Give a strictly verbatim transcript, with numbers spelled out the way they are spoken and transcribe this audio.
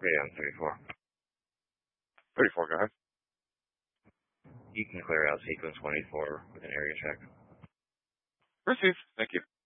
Okay, on thirty-four. thirty-four, go ahead. You can clear out sequence twenty-four with an area check. Received. Thank you.